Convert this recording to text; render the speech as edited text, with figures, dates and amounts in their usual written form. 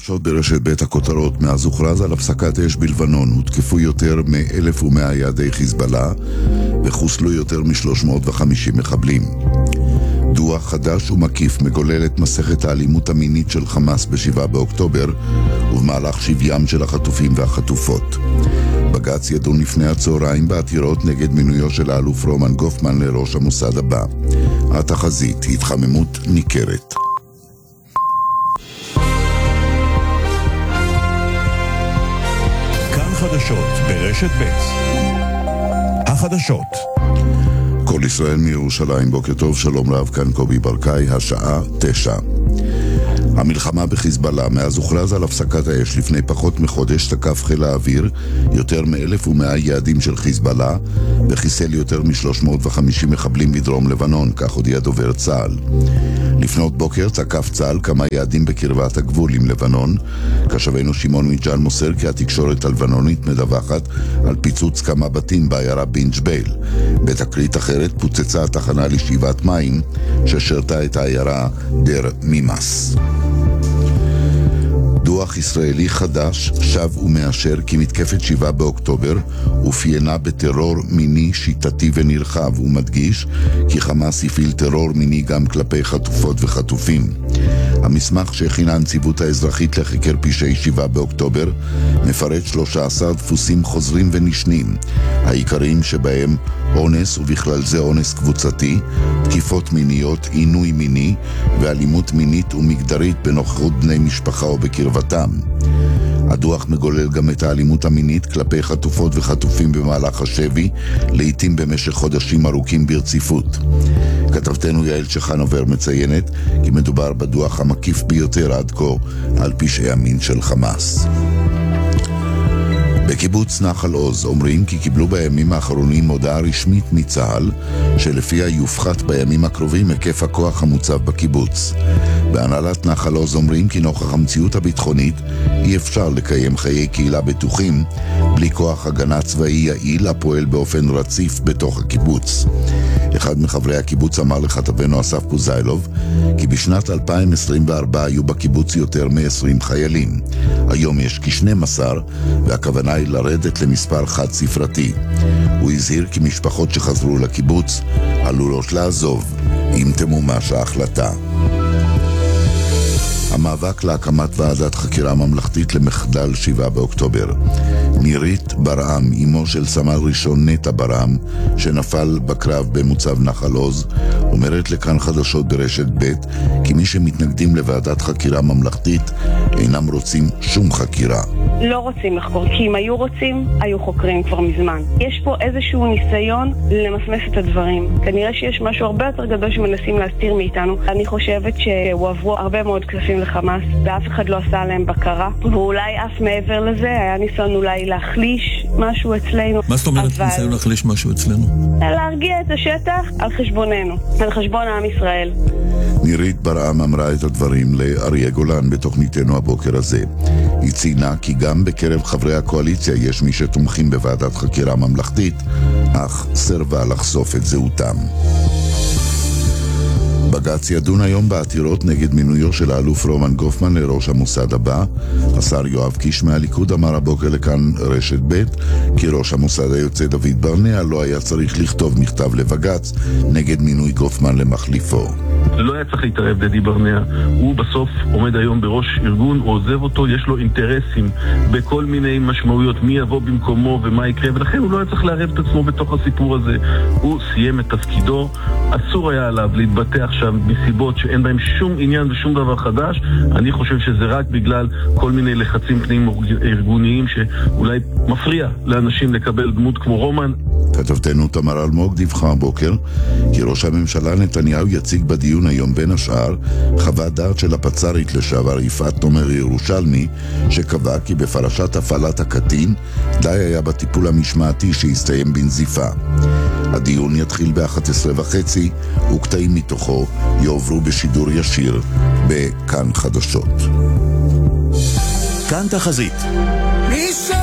חדשות ברשת בית הכותרות. מאז הוכרז על הפסקת אש בלבנון, הותקפו יותר מ-1,100 יעדי חיזבאללה וחוסלו יותר מ-350 מחבלים. דוח חדש ומקיף מגולל את מסכת האלימות המינית של חמאס ב-7 באוקטובר ובמהלך שביים של החטופים והחטופות. בג"ץ ידון לפני הצהריים בעתירות נגד מינויו של האלוף רומן גופמן לראש המוסד הבא. התחזית, התחממות ניכרת. כאן חדשות ברשת ב'. החדשות. כל ישראל מירושלים, בוקר טוב, שלום רב, כאן קובי ברקאי, השעה 9. המלחמה בחיזבאללה. מאז הוכרז על הפסקת האש לפני פחות מחודש, תקף חיל האוויר יותר מ-1,100 יעדים של חיזבאללה וחיסל יותר מ-350 מחבלים בדרום לבנון, כך הודיע דובר צה"ל. לפנות בוקר תקף צה"ל כמה יעדים בקרבת הגבול עם לבנון. כתבנו שמעון מיג'אן מוסר כי התקשורת הלבנונית מדווחת על פיצוץ כמה בתים בעיירה בן ג'בייל. בתקרית אחרת פוצצה התחנה לשאיבת מים ששרתה את העיירה דר מימאס. דוח ישראלי חדש שב ומאשר כי מתקפת 7 באוקטובר אופיינה בטרור מיני שיטתי ונרחב, ומדגיש כי חמאס הפעיל טרור מיני גם כלפי חטופות וחטופים. המסמך שהכינה הנציבות האזרחית לחקר פשעי 7 באוקטובר מפרט 13 דפוסים חוזרים ונשנים, העיקריים שבהם אונס ובכלל זה אונס קבוצתי, תקיפות מיניות, עינוי מיני ואלימות מינית ומגדרית בנוכחות בני משפחה או בקרבתם. הדוח מגולל גם את האלימות המינית כלפי חטופות וחטופים במהלך השבי, לעתים במשך חודשים ארוכים ברציפות. כתבתנו יעל צ'חנובר מציינת כי מדובר בדוח המקיף ביותר עד כה על פשעי המין של חמאס. בקיבוץ נחל עוז אומרים כי קיבלו בימים האחרונים הודעה רשמית מצה"ל שלפיה יופחת בימים הקרובים היקף הכוח המוצב בקיבוץ. בהנהלת נחל עוז אומרים כי נוכח המציאות הביטחונית אי אפשר לקיים חיי קהילה בטוחים בלי כוח הגנה צבאי יעיל הפועל באופן רציף בתוך הקיבוץ. אחד מחברי הקיבוץ אמר לכתבנו אסף פוזיילוב כי בשנת 2024 היו בקיבוץ יותר מ-20 חיילים. היום יש כ-12 והכוונה היא לרדת למספר חד ספרתי. הוא הזהיר כי משפחות שחזרו לקיבוץ עלולות לעזוב אם תמומש ההחלטה. המאבק להקמת ועדת חקירה ממלכתית למחדל 7 באוקטובר. נירית ברעם, אמו של סמל ראשון נטע ברעם, שנפל בקרב במוצב נחל עוז, אומרת לכאן חדשות ברשת ב' כי מי שמתנגדים לוועדת חקירה ממלכתית אינם רוצים שום חקירה. לא רוצים לחקור, כי אם היו רוצים, היו חוקרים כבר מזמן. יש פה איזשהו ניסיון למסמס את הדברים. כנראה שיש משהו הרבה יותר גדול שמנסים להסתיר מאיתנו. אני חושבת שהועברו הרבה מאוד כספים לחמאס, ואף אחד לא עשה עליהם בקרה. ואולי אף מעבר לזה, היה ניסיון אולי להחליש משהו אצלנו. מה זאת אומרת ניסיון להחליש משהו אצלנו? להרגיע את השטח על חשבוננו, על חשבון העם ישראל. נירית ברעם אמרה את הדברים לאריה גולן בתוכניתנו הבוקר הזה. היא ציינה כי גם בקרב חברי הקואליציה יש מי שתומכים בוועדת חקירה ממלכתית, אך סרבה לחשוף את זהותם. בג"ץ ידון היום בעתירות נגד מינויו של האלוף רומן גופמן לראש המוסד הבא. השר יואב קיש מהליכוד אמר הבוקר לכאן רשת ב' כי ראש המוסד היוצא דוד ברנע לא היה צריך לכתוב מכתב לבג"ץ נגד מינוי גופמן למחליפו. לא היה צריך להתערב דדי ברנע, הוא בסוף עומד היום בראש ארגון, הוא עוזב אותו, יש לו אינטרסים בכל מיני משמעויות, מי יבוא במקומו ומה יקרה, ולכן הוא לא היה צריך לערב את עצמו בתוך הסיפור הזה. הוא סיים את תפקידו, אסור היה עליו להתבטא עכשיו מסיבות שאין בהם שום עניין ושום דבר חדש. אני חושב שזה רק בגלל כל מיני לחצים פנים ארגוניים שאולי מפריע לאנשים לקבל דמות כמו רומן. כתבתנו תמר אלמוג דיווחה הבוקר כי ראש הממשלה נתניהו יציג בדיון היום בין השאר חוות דעת של הפצ"רית לשעבר יפעת תומר ירושלמי שקבע כי בפרשת הפעלת הקטין די היה בטיפול המשמעתי שהסתיים בנזיפה. הדיון יתחיל ב-11:30 וקטעים מתוכו יועברו בשידור ישיר בכאן חדשות. כאן תחזית.